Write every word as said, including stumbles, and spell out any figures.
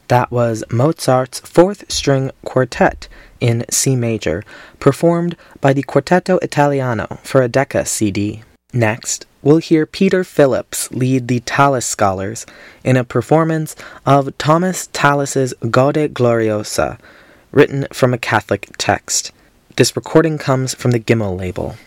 That was Mozart's Fourth String Quartet in C major, performed by the Quartetto Italiano for a Decca C D. Next, we'll hear Peter Phillips lead the Tallis Scholars in a performance of Thomas Tallis's Gaude Gloriosa, written from a Catholic text. This recording comes from the Gimel label.